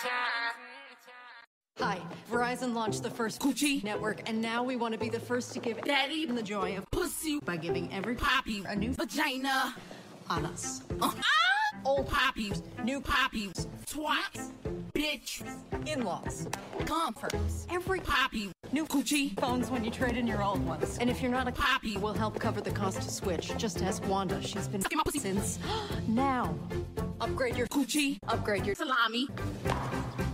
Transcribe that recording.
Hi, Verizon launched the first Coochie network, and now we want to be the first to give Daddy the joy of pussy by giving every poppy a new vagina on us. Old poppies, new poppies, twats, bitch, In-laws, comforts, every poppy, new coochie, phones when you trade in your old ones. And if you're not a poppy, we'll help cover the cost to switch. Just ask Wanda. She's been my pussy since now. Upgrade your coochie, upgrade your salami.